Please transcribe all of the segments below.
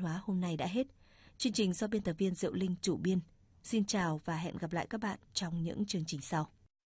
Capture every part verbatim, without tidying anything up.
hóa hôm nay đã hết. Chương trình do biên tập viên Diệu Linh chủ biên. Xin chào và hẹn gặp lại các bạn trong những chương trình sau.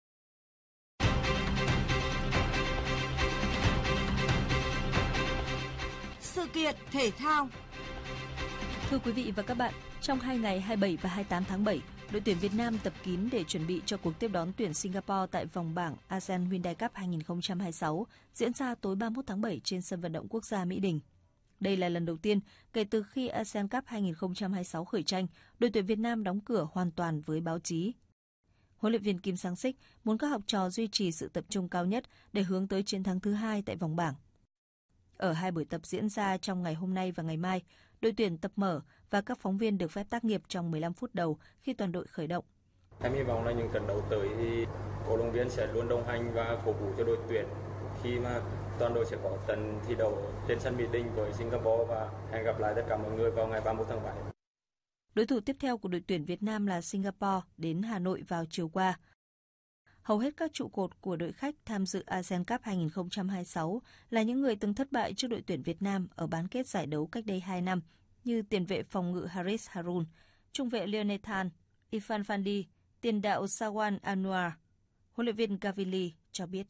Sự kiện thể thao. Thưa quý vị và các bạn, trong hai ngày hai mươi bảy và hai mươi tám tháng bảy, đội tuyển Việt Nam tập kín để chuẩn bị cho cuộc tiếp đón tuyển Singapore tại vòng bảng a sê an Hyundai Cup hai không hai sáu diễn ra tối ba mươi mốt tháng bảy trên sân vận động quốc gia Mỹ Đình. Đây là lần đầu tiên kể từ khi a sê an Cup hai không hai sáu khởi tranh, đội tuyển Việt Nam đóng cửa hoàn toàn với báo chí. Huấn luyện viên Kim Sang-sik muốn các học trò duy trì sự tập trung cao nhất để hướng tới chiến thắng thứ hai tại vòng bảng. Ở hai buổi tập diễn ra trong ngày hôm nay và ngày mai, đội tuyển tập mở và các phóng viên được phép tác nghiệp trong mười lăm phút đầu khi toàn đội khởi động. Em hy vọng là những trận đấu tới thì cổ động viên sẽ luôn đồng hành và cổ vũ cho đội tuyển khi mà toàn đội sẽ có trận thi đấu trên sân Mỹ Đình với Singapore, và hẹn gặp lại tất cả mọi người vào ngày ba mươi mốt tháng bảy. Đối thủ tiếp theo của đội tuyển Việt Nam là Singapore đến Hà Nội vào chiều qua. Hầu hết các trụ cột của đội khách tham dự a sê an Cup hai không hai sáu là những người từng thất bại trước đội tuyển Việt Nam ở bán kết giải đấu cách đây hai năm, như tiền vệ phòng ngự Haris Harun, trung vệ Leonethan, Irfan Fandi, tiền đạo Sawan Anwar. Huấn luyện viên Gavili cho biết.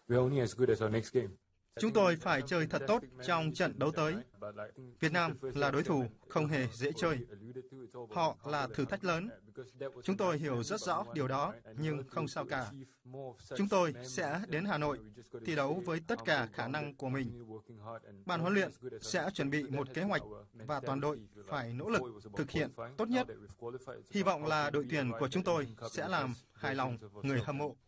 Chúng tôi phải chơi thật tốt trong trận đấu tới. Việt Nam là đối thủ không hề dễ chơi. Họ là thử thách lớn. Chúng tôi hiểu rất rõ điều đó, nhưng không sao cả. Chúng tôi sẽ đến Hà Nội thi đấu với tất cả khả năng của mình. Ban huấn luyện sẽ chuẩn bị một kế hoạch và toàn đội phải nỗ lực thực hiện tốt nhất. Hy vọng là đội tuyển của chúng tôi sẽ làm hài lòng người hâm mộ.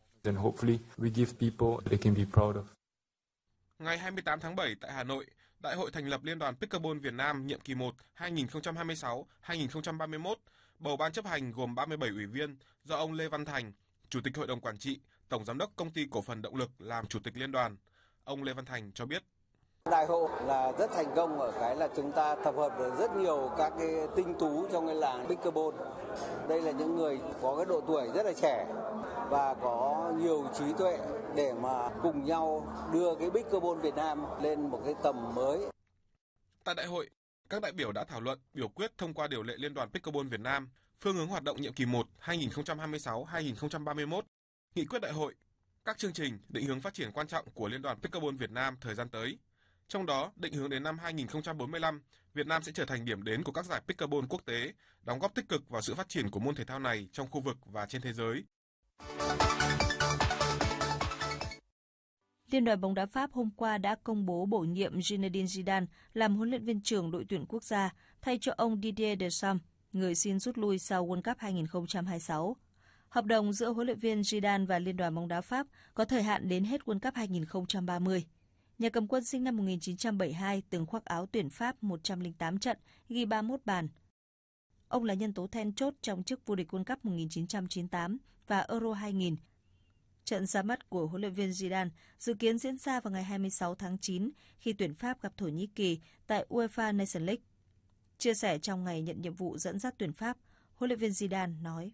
Ngày hai mươi tám tháng bảy tại Hà Nội, Đại hội thành lập Liên đoàn Pickleball Việt Nam nhiệm kỳ một hai nghìn không trăm hai mươi sáu đến hai nghìn không trăm ba mươi mốt, bầu ban chấp hành gồm ba mươi bảy ủy viên do ông Lê Văn Thành, Chủ tịch Hội đồng Quản trị, Tổng Giám đốc Công ty Cổ phần Động lực làm Chủ tịch Liên đoàn. Ông Lê Văn Thành cho biết. Đại hội là rất thành công ở cái là chúng ta tập hợp được rất nhiều các cái tinh tú trong cái làng Pickleball. Đây là những người có cái độ tuổi rất là trẻ và có nhiều trí tuệ để mà cùng nhau đưa cái Pickleball Việt Nam lên một cái tầm mới. Tại đại hội, các đại biểu đã thảo luận, biểu quyết thông qua điều lệ Liên đoàn Pickleball Việt Nam, phương hướng hoạt động nhiệm kỳ một hai nghìn không trăm hai mươi sáu đến hai nghìn không trăm ba mươi mốt, nghị quyết đại hội, các chương trình, định hướng phát triển quan trọng của Liên đoàn Pickleball Việt Nam thời gian tới. Trong đó, định hướng đến năm hai nghìn không trăm bốn mươi lăm, Việt Nam sẽ trở thành điểm đến của các giải Pickleball quốc tế, đóng góp tích cực vào sự phát triển của môn thể thao này trong khu vực và trên thế giới. Liên đoàn bóng đá Pháp hôm qua đã công bố bổ nhiệm Zinedine Zidane làm huấn luyện viên trưởng đội tuyển quốc gia, thay cho ông Didier Deschamps, người xin rút lui sau World Cup hai không hai sáu. Hợp đồng giữa huấn luyện viên Zidane và Liên đoàn bóng đá Pháp có thời hạn đến hết World Cup hai không ba mươi. Nhà cầm quân sinh năm một nghìn chín trăm bảy mươi hai từng khoác áo tuyển Pháp một trăm lẻ tám trận, ghi ba mươi mốt bàn. Ông là nhân tố then chốt trong chức vô địch World Cup một nghìn chín trăm chín mươi tám và Euro hai nghìn. Trận ra mắt của huấn luyện viên Zidane dự kiến diễn ra vào ngày hai mươi sáu tháng chín khi tuyển Pháp gặp Thổ Nhĩ Kỳ tại UEFA Nations League. Chia sẻ trong ngày nhận nhiệm vụ dẫn dắt tuyển Pháp, huấn luyện viên Zidane nói: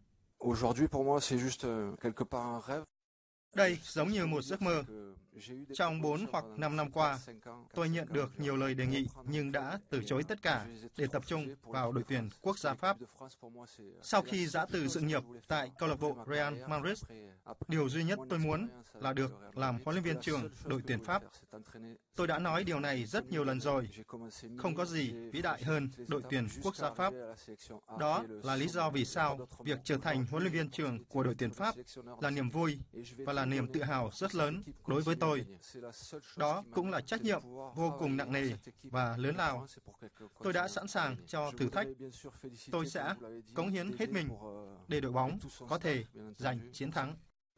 Đây giống như một giấc mơ. Trong bốn hoặc năm năm qua, tôi nhận được nhiều lời đề nghị nhưng đã từ chối tất cả để tập trung vào đội tuyển quốc gia Pháp. Sau khi giã từ sự nghiệp tại câu lạc bộ Real Madrid, điều duy nhất tôi muốn là được làm huấn luyện viên trưởng đội tuyển Pháp. Tôi đã nói điều này rất nhiều lần rồi. Không có gì vĩ đại hơn đội tuyển quốc gia Pháp. Đó là lý do vì sao việc trở thành huấn luyện viên trưởng của đội tuyển Pháp là niềm vui và là niềm tự hào rất lớn đối với tôi. Đó cũng là trách nhiệm vô cùng nặng nề và lớn lao. Tôi đã sẵn sàng cho thử thách. Tôi sẽ cống hiến hết mình để đội bóng có thể giành chiến thắng.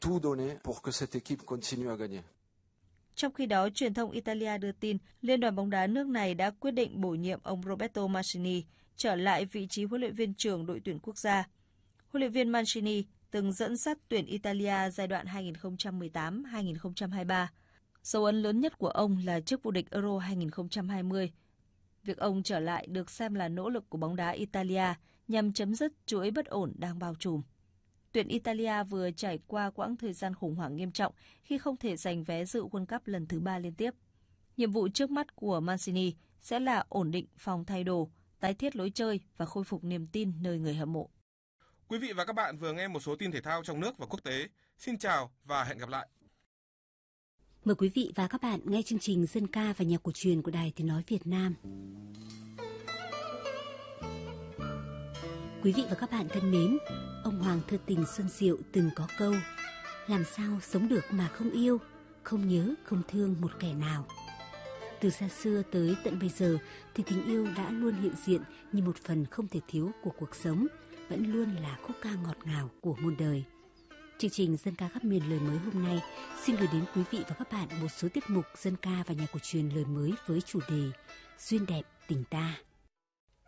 Trong khi đó, truyền thông Italia đưa tin Liên đoàn bóng đá nước này đã quyết định bổ nhiệm ông Roberto Mancini trở lại vị trí huấn luyện viên trưởng đội tuyển quốc gia. Huấn luyện viên Mancini từng dẫn dắt tuyển Italia giai đoạn hai nghìn không trăm mười tám đến hai nghìn không trăm hai mươi ba. Dấu ấn lớn nhất của ông là chức vô địch Euro hai nghìn không trăm hai mươi. Việc ông trở lại được xem là nỗ lực của bóng đá Italia nhằm chấm dứt chuỗi bất ổn đang bao trùm. Tuyển Italia vừa trải qua quãng thời gian khủng hoảng nghiêm trọng khi không thể giành vé dự World Cup lần thứ ba liên tiếp. Nhiệm vụ trước mắt của Mancini sẽ là ổn định phòng thay đồ, tái thiết lối chơi và khôi phục niềm tin nơi người hâm mộ. Quý vị và các bạn vừa nghe một số tin thể thao trong nước và quốc tế. Xin chào và hẹn gặp lại. Mời quý vị và các bạn nghe chương trình Dân ca và nhạc cổ truyền của Đài Tiếng nói Việt Nam. Quý vị và các bạn thân mến, ông Hoàng Thơ Tình Xuân Diệu từng có câu: làm sao sống được mà không yêu, không nhớ, không thương một kẻ nào. Từ xa xưa tới tận bây giờ thì tình yêu đã luôn hiện diện như một phần không thể thiếu của cuộc sống, vẫn luôn là khúc ca ngọt ngào của muôn đời. Chương trình Dân ca khắp miền lời mới hôm nay xin gửi đến quý vị và các bạn một số tiết mục dân ca và nhạc cổ truyền lời mới với chủ đề Duyên đẹp tình ta.